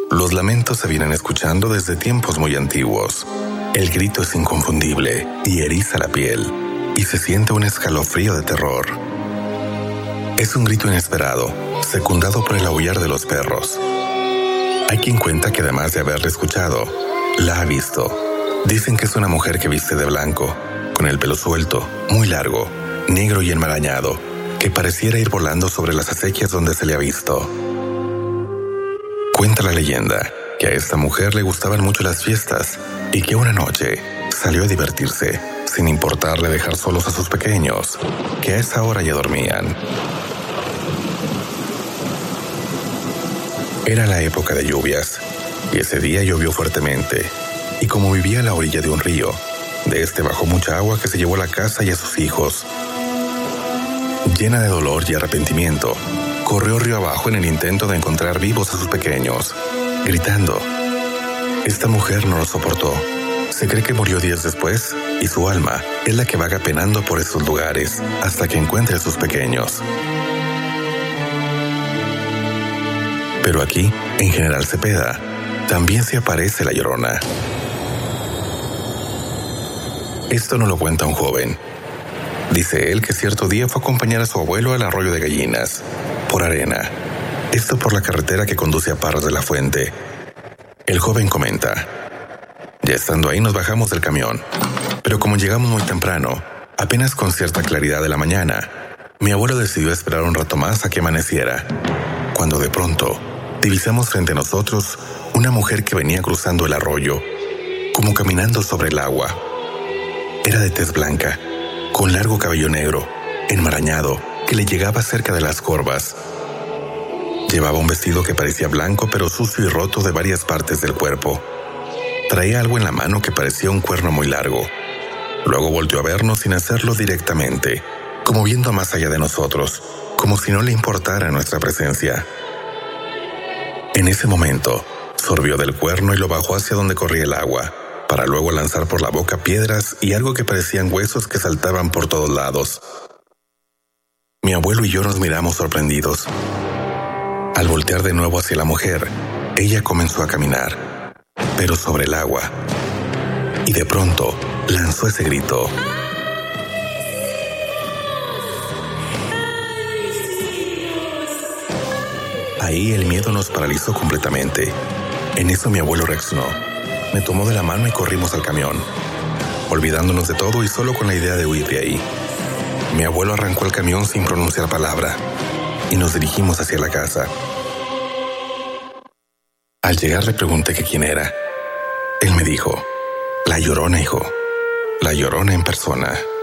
Los lamentos se vienen escuchando desde tiempos muy antiguos. El grito es inconfundible y eriza la piel, y se siente un escalofrío de terror. Es un grito inesperado, secundado por el aullar de los perros. Hay quien cuenta que además de haberla escuchado, la ha visto. Dicen que es una mujer que viste de blanco, con el pelo suelto, muy largo, negro y enmarañado, que pareciera ir volando sobre las acequias donde se le ha visto. Cuenta la leyenda que a esta mujer le gustaban mucho las fiestas y que una noche salió a divertirse, sin importarle dejar solos a sus pequeños, que a esa hora ya dormían. Era la época de lluvias, y ese día llovió fuertemente, y como vivía a la orilla de un río, de este bajó mucha agua que se llevó a la casa y a sus hijos. Llena de dolor y arrepentimiento, corrió río abajo en el intento de encontrar vivos a sus pequeños, gritando. Esta mujer no lo soportó. Se cree que murió días después y su alma es la que vaga penando por esos lugares hasta que encuentre a sus pequeños. Pero aquí, en General Cepeda, también se aparece la Llorona. Esto nos lo cuenta un joven. Dice él que cierto día fue a acompañar a su abuelo al arroyo de Gallinas, por arena. Esto por la carretera que conduce a Parras de la Fuente. El joven comenta: ya estando ahí nos bajamos del camión, pero como llegamos muy temprano, apenas con cierta claridad de la mañana, mi abuelo decidió esperar un rato más a que amaneciera, cuando de pronto divisamos frente a nosotros una mujer que venía cruzando el arroyo, como caminando sobre el agua. Era de tez blanca, con largo cabello negro, enmarañado, que le llegaba cerca de las corvas. Llevaba un vestido que parecía blanco pero sucio y roto de varias partes del cuerpo. Traía algo en la mano que parecía un cuerno muy largo. Luego volteó a vernos sin hacerlo directamente, como viendo más allá de nosotros, como si no le importara nuestra presencia. En ese momento, sorbió del cuerno y lo bajó hacia donde corría el agua, para luego lanzar por la boca piedras y algo que parecían huesos que saltaban por todos lados. Mi abuelo y yo nos miramos sorprendidos. Al voltear de nuevo hacia la mujer, ella comenzó a caminar, pero sobre el agua. Y de pronto lanzó ese grito. Ahí el miedo nos paralizó completamente. En eso mi abuelo reaccionó. Me tomó de la mano y corrimos al camión, olvidándonos de todo y solo con la idea de huir de ahí. Mi abuelo arrancó el camión sin pronunciar palabra y nos dirigimos hacia la casa. Al llegar le pregunté que quién era. Él me dijo: la Llorona, hijo. La Llorona en persona.